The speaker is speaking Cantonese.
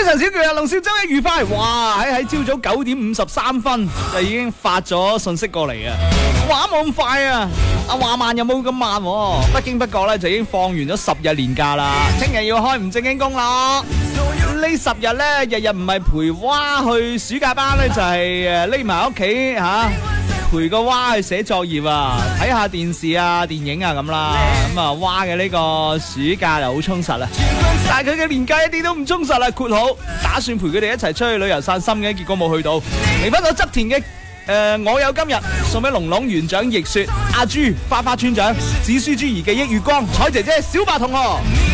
晨小喬啊，龍少周一愉快。哇，喺朝早9:53就已經發咗信息過嚟啊！話冇咁快啊，話慢又冇咁慢喎。不經不覺咧就已經放完咗10日年假啦，聽日要開唔正經工啦。呢10日咧，日日唔係陪娃去暑假班咧，就係匿埋屋企吓。陪個娃去寫作業啊，睇下電視啊、電影啊咁啦。咁啊，娃嘅呢個暑假就好充實啦，但係佢嘅年假一啲都唔充實啦。括號打算陪佢哋一齊出去旅遊散心嘅，結果冇去到。嚟翻到側田嘅我有今日，送俾龍龍園長易雪、阿朱、花花村長、紫書珠兒記憶月光、彩姐姐、小白同學。